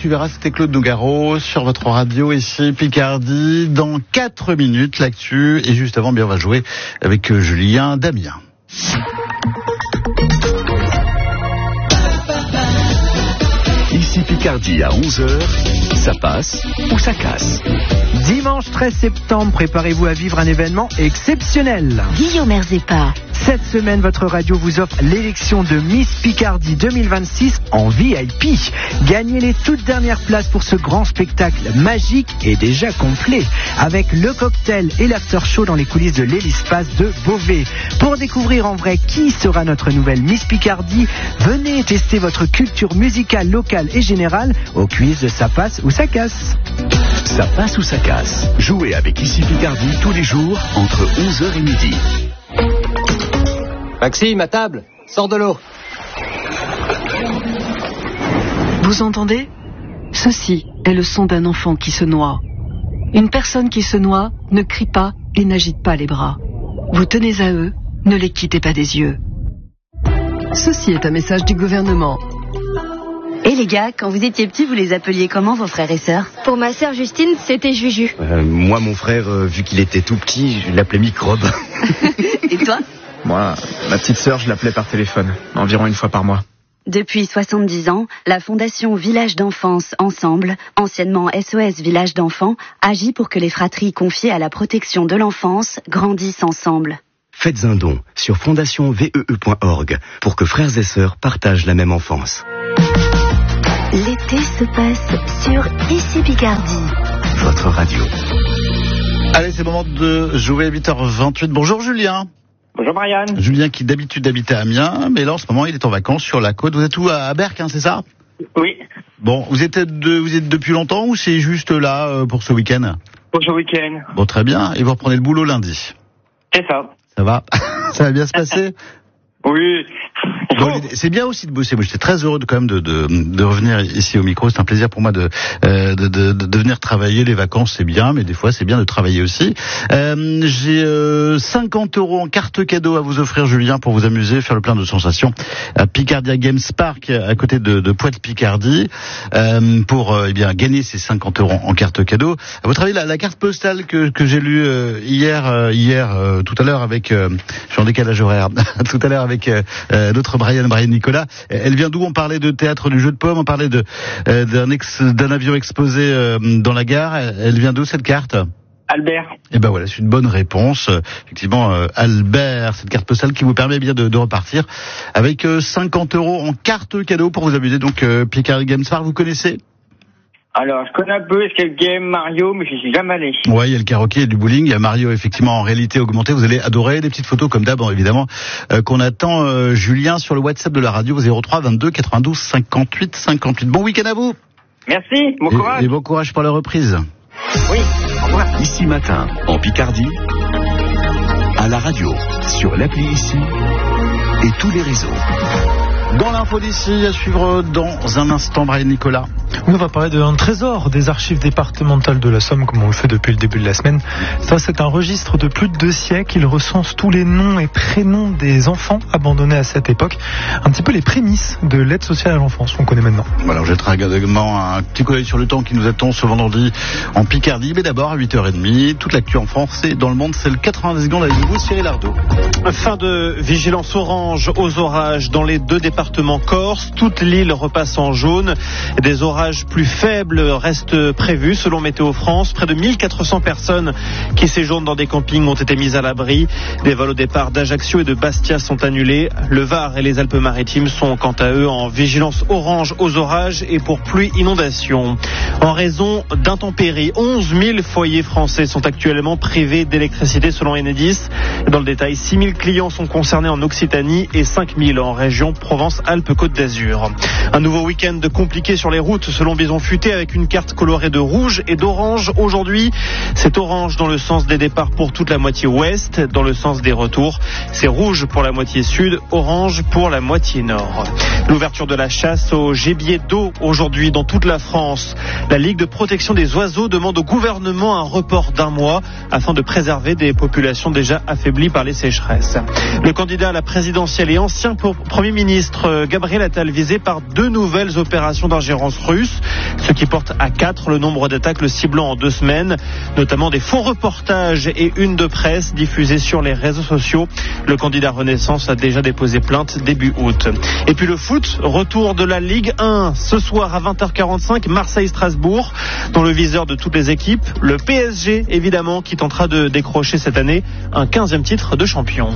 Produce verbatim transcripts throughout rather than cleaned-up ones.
tu verras, c'était Claude Nougaro sur votre radio ici, Picardie. Dans quatre minutes, l'actu. Et juste avant, bien, on va jouer avec Julien Damien. Ici Picardie à onze heures, ça passe ou ça casse. Dimanche treize septembre, préparez-vous à vivre un événement exceptionnel. Guillaume Erzepa. Cette semaine, votre radio vous offre l'élection de Miss Picardie deux mille vingt-six en V I P. Gagnez les toutes dernières places pour ce grand spectacle magique et déjà complet, avec le cocktail et l'after show dans les coulisses de l'Hélispace de Beauvais. Pour découvrir en vrai qui sera notre nouvelle Miss Picardie, venez tester votre culture musicale locale et générale au quiz de Ça passe ou ça casse. Ça passe ou ça casse. Jouez avec Ici Picardie tous les jours entre onze heures et midi. Maxime, à table, sors de l'eau. Vous entendez ? Ceci est le son d'un enfant qui se noie. Une personne qui se noie ne crie pas et n'agite pas les bras. Vous tenez à eux, ne les quittez pas des yeux. Ceci est un message du gouvernement. Et les gars, quand vous étiez petits, vous les appeliez comment, vos frères et sœurs ? Pour ma sœur Justine, c'était Juju. Euh, moi, mon frère, euh, vu qu'il était tout petit, je l'appelais Microbe. Et toi ? Moi, ma petite sœur, je l'appelais par téléphone, environ une fois par mois. Depuis soixante-dix ans, la Fondation Village d'Enfance Ensemble, anciennement S O S Village d'Enfants, agit pour que les fratries confiées à la protection de l'enfance grandissent ensemble. Faites un don sur fondation V E E point org pour que frères et sœurs partagent la même enfance. L'été se passe sur Ici Picardie. Votre radio. Allez, c'est le moment de jouer à huit heures vingt-huit. Bonjour Julien. Bonjour Brian. Julien qui d'habitude habitait à Amiens, mais là en ce moment il est en vacances sur la côte. Vous êtes où, à Berck, hein, c'est ça ? Oui. Bon, vous êtes de, vous êtes depuis longtemps ou c'est juste là euh, pour ce week-end ? Pour ce week-end. Bon, très bien. Et vous reprenez le boulot lundi ? C'est ça. Ça va ? Ça va bien se passer ? Oui. Bon, c'est bien aussi de bosser. Moi, j'étais très heureux de, quand même de, de, de revenir ici au micro. C'est un plaisir pour moi de, euh, de, de, de venir travailler. Les vacances, c'est bien, mais des fois, c'est bien de travailler aussi. Euh, j'ai euh, cinquante euros en carte cadeau à vous offrir, Julien, pour vous amuser, faire le plein de sensations à Picardia Games Park, à côté de, de Poite-Picardie, euh, pour euh, eh bien gagner ces cinquante euros en carte cadeau. À votre avis, la, la carte postale que, que j'ai lue euh, hier, euh, hier, euh, tout à l'heure avec, euh, je suis en décalage horaire, tout à l'heure avec euh, euh, notre Brian, Brian Nicolas. Elle vient d'où ? On parlait de théâtre du jeu de paume, on parlait de euh, d'un, ex, d'un avion exposé euh, dans la gare. Elle vient d'où cette carte ? Albert. Eh ben voilà, c'est une bonne réponse. Effectivement, euh, Albert, cette carte postale qui vous permet bien de, de repartir avec euh, cinquante euros en carte cadeau pour vous amuser. Donc euh, Picardie Games Park, vous connaissez ? Alors, je connais un peu Escape Game, Mario, mais je suis jamais allé. Ouais, il y a le karaoké, il y a du bowling, il y a Mario effectivement en réalité augmentée. Vous allez adorer des petites photos comme d'hab, évidemment, euh, qu'on attend euh, Julien sur le WhatsApp de la radio zéro trois vingt-deux quatre-vingt-douze cinquante-huit cinquante-huit. Bon week-end à vous. Merci, bon courage. Et, et bon courage pour la reprise. Oui, au revoir. Ici matin, en Picardie, à la radio, sur l'appli Ici et tous les réseaux. Dans l'info d'ici, à suivre dans un instant, Brian Nicolas. On va parler d'un trésor des archives départementales de la Somme, comme on le fait depuis le début de la semaine. Ça, c'est un registre de plus de deux siècles. Il recense tous les noms et prénoms des enfants abandonnés à cette époque. Un petit peu les prémices de l'aide sociale à l'enfance qu'on connaît maintenant. Voilà, on jettera également un petit coup d'œil sur le temps qui nous attend ce vendredi en Picardie. Mais d'abord, à huit heures trente, toute l'actu en France et dans le monde, c'est le quatre-vingt-dix secondes avec vous, Cyril Ardo. Fin de vigilance orange aux orages dans les deux départements corse. Toute l'île repasse en jaune. Des orages plus faibles restent prévus selon Météo France. Près de mille quatre cents personnes qui séjournent dans des campings ont été mises à l'abri. Des vols au départ d'Ajaccio et de Bastia sont annulés. Le Var et les Alpes-Maritimes sont quant à eux en vigilance orange aux orages et pour pluie inondation. En raison d'intempéries, onze mille foyers français sont actuellement privés d'électricité selon Enedis. Dans le détail, six mille clients sont concernés en Occitanie et cinq mille en région Provence-Alpes-Côte d'Azur. Un nouveau week-end compliqué sur les routes selon Bison Futé avec une carte colorée de rouge et d'orange. Aujourd'hui, c'est orange dans le sens des départs pour toute la moitié ouest. Dans le sens des retours, c'est rouge pour la moitié sud, orange pour la moitié nord. L'ouverture de la chasse au gibier d'eau aujourd'hui dans toute la France. La Ligue de protection des oiseaux demande au gouvernement un report d'un mois afin de préserver des populations déjà affaiblies par les sécheresses. Le candidat à la présidentielle et ancien Premier ministre Gabriel Attal visé par deux nouvelles opérations d'ingérence russe. ce qui porte à quatre le nombre d'attaques le ciblant en deux semaines, notamment des faux reportages et une de presse diffusée sur les réseaux sociaux. Le candidat Renaissance a déjà déposé plainte début août. Et puis le foot, retour de la Ligue un ce soir à vingt heures quarante-cinq, Marseille-Strasbourg, dans le viseur de toutes les équipes, le P S G évidemment qui tentera de décrocher cette année un quinzième titre de champion.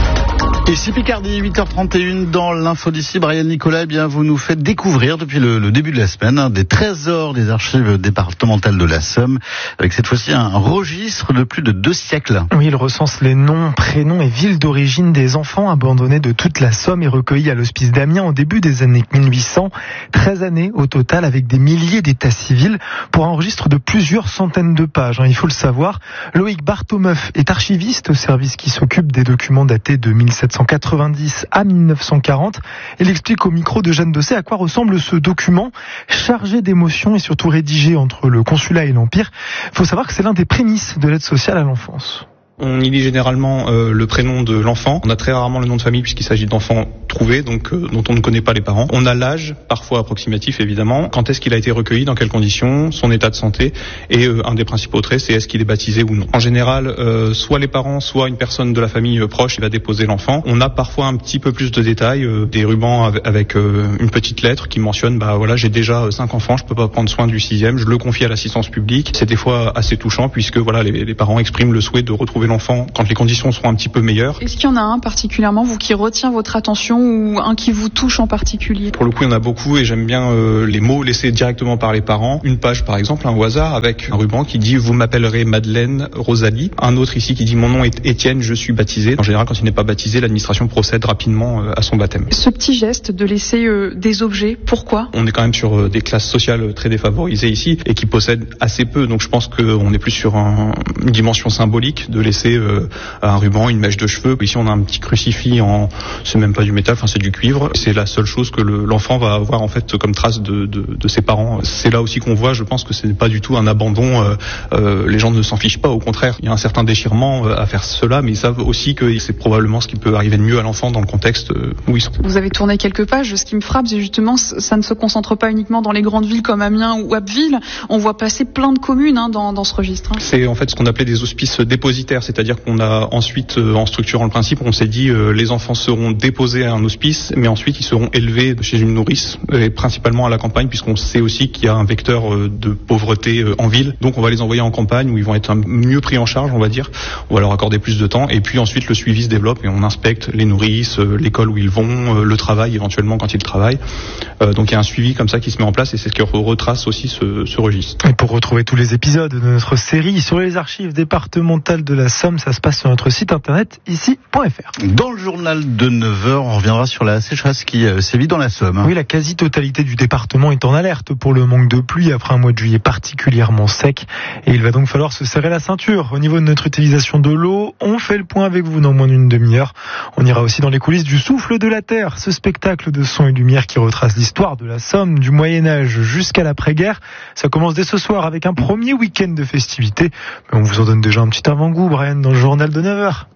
Ici Picardie, huit heures trente et une dans l'info d'ici. Brian Nicolas, eh bien, vous nous faites découvrir depuis le, le début de la semaine hein, des trésors des archives départementales de la Somme, avec cette fois-ci un registre de plus de deux siècles. Oui, il recense les noms, prénoms et villes d'origine des enfants abandonnés de toute la Somme et recueillis à l'hospice d'Amiens au début des années mille huit cents. treize années au total avec des milliers d'états civils pour un registre de plusieurs centaines de pages. Hein, il faut le savoir. Loïc Bartomeuf est archiviste au service qui s'occupe des documents datés de mille sept cent quatre-vingt-dix à mille neuf cent quarante. Il explique au micro de Jeanne Dosset à quoi ressemble ce document chargé d'émotions et surtout rédigé entre le consulat et l'Empire. Il faut savoir que c'est l'un des prémices de l'aide sociale à l'enfance. On y lit généralement euh, le prénom de l'enfant. On a très rarement le nom de famille puisqu'il s'agit d'enfants trouvés, donc euh, dont on ne connaît pas les parents. On a l'âge, parfois approximatif évidemment, quand est-ce qu'il a été recueilli, dans quelles conditions, son état de santé, et euh, un des principaux traits, c'est est-ce qu'il est baptisé ou non. En général, euh, soit les parents, soit une personne de la famille euh, proche, il va déposer l'enfant. On a parfois un petit peu plus de détails, euh, des rubans avec, avec euh, une petite lettre qui mentionne, bah voilà, j'ai déjà euh, cinq enfants, je peux pas prendre soin du sixième, je le confie à l'assistance publique. C'est des fois assez touchant puisque voilà, les, les parents expriment le souhait de retrouver l'enfant quand les conditions seront un petit peu meilleures. Est-ce qu'il y en a un particulièrement, vous, qui retient votre attention ou un qui vous touche en particulier? Pour le coup, il y en a beaucoup et j'aime bien euh, les mots laissés directement par les parents. Une page, par exemple, un au hasard, avec un ruban qui dit « Vous m'appellerez Madeleine Rosalie ». Un autre ici qui dit « Mon nom est Étienne, je suis baptisé ». En général, quand il n'est pas baptisé, l'administration procède rapidement euh, à son baptême. Ce petit geste de laisser euh, des objets, pourquoi? On est quand même sur euh, des classes sociales très défavorisées ici et qui possèdent assez peu. Donc je pense qu'on est plus sur un, une dimension symbolique de laisser euh, un ruban, une mèche de cheveux. Ici, on a un petit crucifix en, c'est même pas du métal, enfin c'est du cuivre. C'est la seule chose que le, l'enfant va avoir en fait comme trace de, de, de ses parents. C'est là aussi qu'on voit, je pense que ce n'est pas du tout un abandon. Euh, euh, les gens ne s'en fichent pas, au contraire. Il y a un certain déchirement à faire cela, mais ils savent aussi que c'est probablement ce qui peut arriver de mieux à l'enfant dans le contexte où ils sont. Vous avez tourné quelques pages. Ce qui me frappe, c'est justement, ça ne se concentre pas uniquement dans les grandes villes comme Amiens ou Abbeville. On voit passer plein de communes hein, dans, dans ce registre. Hein. C'est en fait ce qu'on appelait des hospices dépositaires, c'est-à-dire qu'on a ensuite, euh, en structurant le principe, on s'est dit euh, les enfants seront déposés à un hospice, mais ensuite ils seront élevés chez une nourrice, et principalement à la campagne, puisqu'on sait aussi qu'il y a un vecteur euh, de pauvreté euh, en ville. Donc on va les envoyer en campagne où ils vont être mieux pris en charge, on va dire. On va leur accorder plus de temps, et puis ensuite le suivi se développe et on inspecte les nourrices, euh, l'école où ils vont, euh, le travail éventuellement quand ils travaillent. Euh, donc il y a un suivi comme ça qui se met en place et c'est ce qui retrace aussi ce, ce registre. Et pour retrouver tous les épisodes de notre série sur les archives départementales de la Somme, ça se passe sur notre site internet ici point f r. Dans le journal de neuf heures, on reviendra sur la sécheresse qui euh, sévit dans la Somme. Oui, la quasi-totalité du département est en alerte pour le manque de pluie après un mois de juillet particulièrement sec. Et il va donc falloir se serrer la ceinture. Au niveau de notre utilisation de l'eau, on fait le point avec vous dans moins d'une demi-heure. On ira aussi dans les coulisses du Souffle de la Terre, ce spectacle de son et lumière qui retrace l'histoire de la Somme, du Moyen-Âge jusqu'à l'après-guerre. Ça commence dès ce soir avec un premier week-end de festivités. Mais on vous en donne déjà un petit avant-goût, Brian, dans le journal de neuf heures.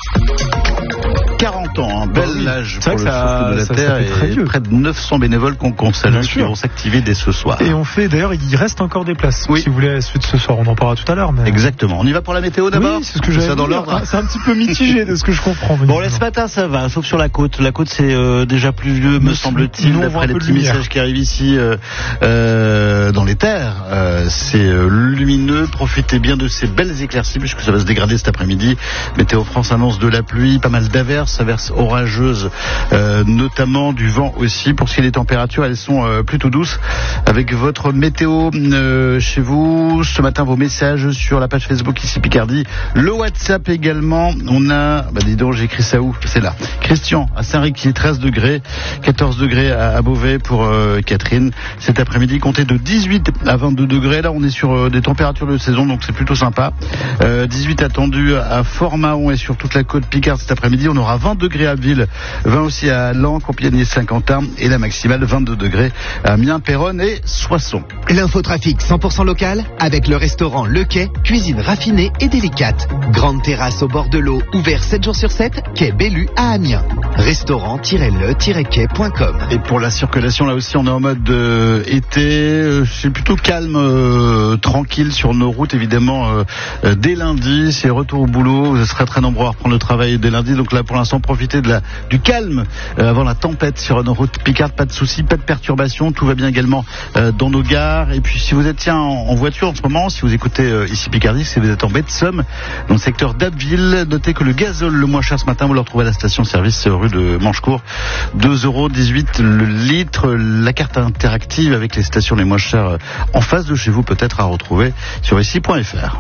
quarante ans, un bel oui. âge pour le ça, Souffle de la ça, Terre ça fait et près de neuf cents bénévoles qu'on qu'on salue qui vont s'activer dès ce soir. Et on fait, d'ailleurs, il reste encore des places. Oui. Si vous voulez la suite ce soir, on en parlera tout à l'heure. Mais... Exactement. On y va pour la météo d'abord. Oui, c'est ce que j'avais ça dans l'ordre. C'est un petit peu mitigé de ce que je comprends. Bon, là, ce matin, ça va, sauf sur la côte. La côte, c'est euh, déjà pluvieux, me semble-t-il, d'après les petits messages qui arrivent ici euh, euh, dans les terres. Euh, c'est euh, lumineux. Profitez bien de ces belles éclaircies, puisque ça va se dégrader cet après-midi. Météo France annonce de la pluie, pas mal d'averses, averses orageuses, euh, notamment du vent aussi. Pour ce qui est des températures, elles sont euh, plutôt douces. Avec votre météo euh, chez vous, ce matin, vos messages sur la page Facebook ici Picardie, le WhatsApp également. On a, bah dis donc, j'ai écrit ça où? C'est là. Christian à Saint-Riquier, treize degrés, quatorze degrés à, à Beauvais pour euh, Catherine. Cet après-midi, comptez de dix-huit à vingt-deux degrés. Là, on est sur euh, des températures de saison, donc c'est plutôt sympa. Euh, dix-huit attendus à Fort-Mahon et sur toute la côte Picard cet après-midi. On aura vingt degrés à Abbeville, vingt aussi à Laon, Compiègne et Saint-Quentin, et la maximale vingt-deux degrés à Amiens, Péronne et Soissons. L'infotrafic cent pour cent local avec le restaurant Le Quai, cuisine raffinée et délicate. Grande terrasse au bord de l'eau, ouvert sept jours sur sept, quai Bellu à Amiens. restaurant-le quai point com. Et pour la circulation, là aussi, on est en mode euh, été. Euh, c'est plutôt calme, euh, tranquille sur nos routes, évidemment. Euh, euh, dès lundi, c'est retour au boulot. Vous serez très nombreux à reprendre le travail dès lundi. Donc là, pour l'instant, profitez de la, du calme euh, avant la tempête sur nos routes picardes. Pas de soucis, pas de perturbations. Tout va bien également euh, dans nos gares. Et puis, si vous êtes tiens, en, en voiture en ce moment, si vous écoutez euh, ici Picardie, si vous êtes en baie de Somme, dans le secteur d'Abbeville, notez que le gazole le moins cher ce matin, vous le retrouvez à la station-service rue de Manchecourt. deux euros dix-huit le litre. La carte interactive avec les stations les moins chères en face de chez vous, peut-être à retrouver sur ici point f r.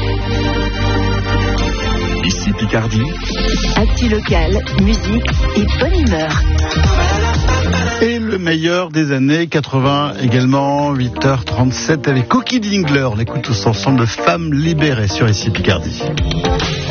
Ici Picardie. Actu local, musique et bonne humeur. Et le meilleur des années quatre-vingts également, huit heures trente-sept avec Coquille Dingler. On écoute tous ensemble Femmes libérées sur ici Picardie.